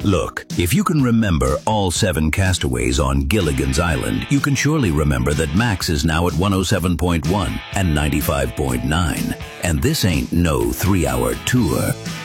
Look, if you can remember all 7 castaways on Gilligan's Island, you can surely remember that Max is now at 107.1 and 95.9. And this ain't no 3-hour tour.